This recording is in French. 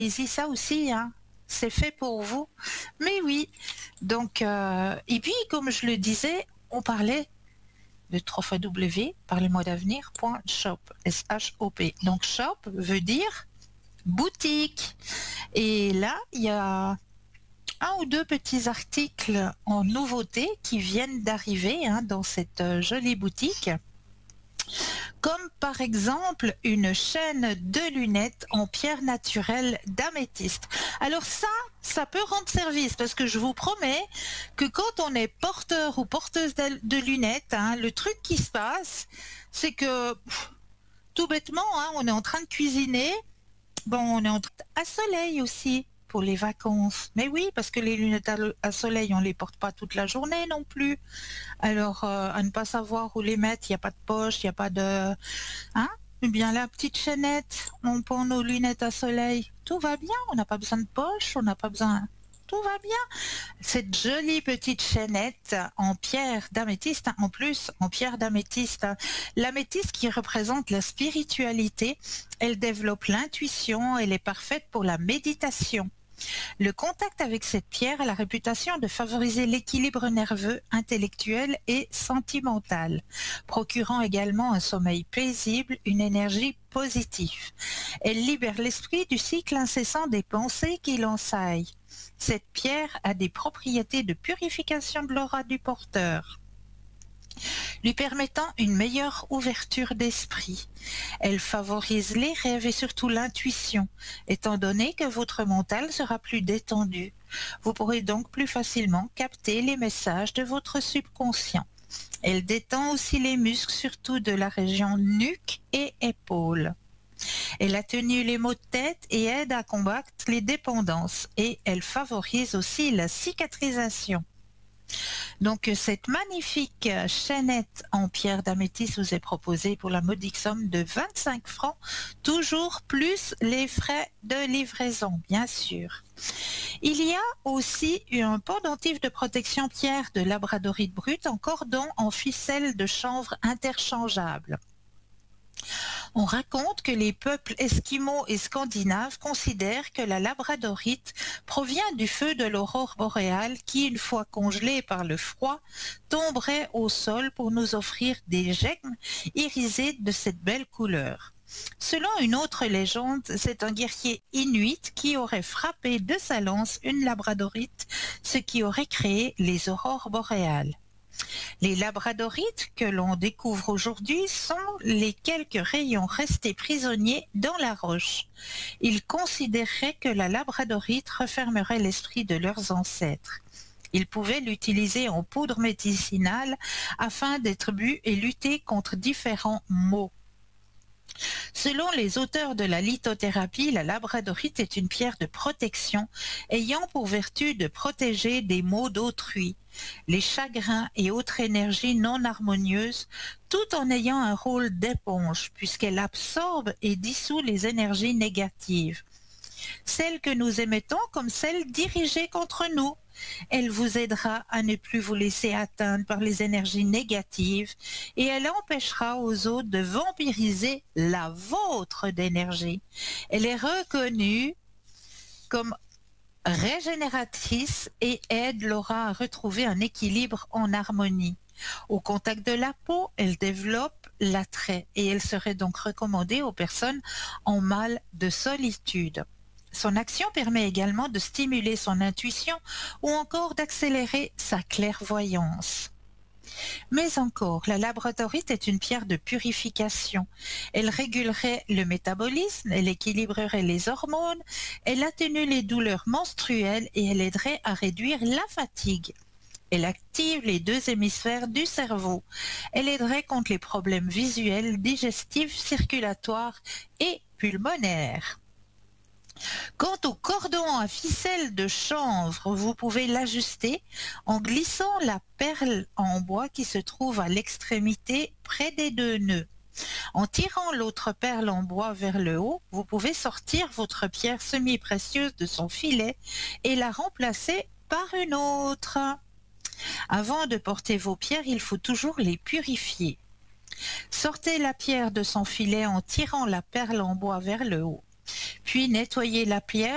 Ici, ça aussi, hein, c'est fait pour vous. Mais oui, donc, et puis, comme je le disais, on parlait de www.parlez-moi-d'avenir.shop, S-H-O-P. Donc, shop veut dire boutique. Et là, il y a un ou deux petits articles en nouveauté qui viennent d'arriver dans cette jolie boutique, comme par exemple une chaîne de lunettes en pierre naturelle d'améthyste. Alors ça peut rendre service parce que je vous promets que quand on est porteur ou porteuse de lunettes, le truc qui se passe, c'est que tout bêtement, on est en train de cuisiner. Bon, on est en train à soleil aussi pour les vacances. Mais oui, parce que les lunettes à soleil, on les porte pas toute la journée non plus. Alors, à ne pas savoir où les mettre, il n'y a pas de poche, il n'y a pas de... Hein? Eh bien, la petite chaînette, on prend nos lunettes à soleil. Tout va bien, on n'a pas besoin de poche, on n'a pas besoin... Tout va bien. Cette jolie petite chaînette en pierre d'améthyste, en plus en pierre d'améthyste. L'améthyste qui représente la spiritualité, elle développe l'intuition, elle est parfaite pour la méditation. Le contact avec cette pierre a la réputation de favoriser l'équilibre nerveux, intellectuel et sentimental, procurant également un sommeil paisible, une énergie positive. Elle libère l'esprit du cycle incessant des pensées qui l'ensaillent. Cette pierre a des propriétés de purification de l'aura du porteur, lui permettant une meilleure ouverture d'esprit. Elle favorise les rêves et surtout l'intuition, étant donné que votre mental sera plus détendu. Vous pourrez donc plus facilement capter les messages de votre subconscient. Elle détend aussi les muscles, surtout de la région nuque et épaules. Elle atténue les maux de tête et aide à combattre les dépendances. Et elle favorise aussi la cicatrisation. Donc cette magnifique chaînette en pierre d'améthyste vous est proposée pour la modique somme de 25 francs, toujours plus les frais de livraison, bien sûr. Il y a aussi un pendentif de protection pierre de labradorite brute en cordon en ficelle de chanvre interchangeable. On raconte que les peuples esquimaux et scandinaves considèrent que la labradorite provient du feu de l'aurore boréale qui, une fois congelée par le froid, tomberait au sol pour nous offrir des gemmes irisées de cette belle couleur. Selon une autre légende, c'est un guerrier inuit qui aurait frappé de sa lance une labradorite, ce qui aurait créé les aurores boréales. Les labradorites que l'on découvre aujourd'hui sont les quelques rayons restés prisonniers dans la roche. Ils considéraient que la labradorite refermerait l'esprit de leurs ancêtres. Ils pouvaient l'utiliser en poudre médicinale afin d'être bu et lutter contre différents maux. Selon les auteurs de la lithothérapie, la labradorite est une pierre de protection ayant pour vertu de protéger des maux d'autrui, les chagrins et autres énergies non harmonieuses, tout en ayant un rôle d'éponge puisqu'elle absorbe et dissout les énergies négatives, celles que nous émettons comme celles dirigées contre nous. Elle vous aidera à ne plus vous laisser atteindre par les énergies négatives et elle empêchera aux autres de vampiriser la vôtre d'énergie. Elle est reconnue comme régénératrice et aide l'aura à retrouver un équilibre en harmonie. Au contact de la peau, elle développe l'attrait et elle serait donc recommandée aux personnes en mal de solitude. Son action permet également de stimuler son intuition ou encore d'accélérer sa clairvoyance. Mais encore, la labradorite est une pierre de purification. Elle régulerait le métabolisme, elle équilibrerait les hormones, elle atténue les douleurs menstruelles et elle aiderait à réduire la fatigue. Elle active les deux hémisphères du cerveau. Elle aiderait contre les problèmes visuels, digestifs, circulatoires et pulmonaires. Quant au cordon à ficelle de chanvre, vous pouvez l'ajuster en glissant la perle en bois qui se trouve à l'extrémité près des deux nœuds. En tirant l'autre perle en bois vers le haut, vous pouvez sortir votre pierre semi-précieuse de son filet et la remplacer par une autre. Avant de porter vos pierres, il faut toujours les purifier. Sortez la pierre de son filet en tirant la perle en bois vers le haut. Puis nettoyez la pierre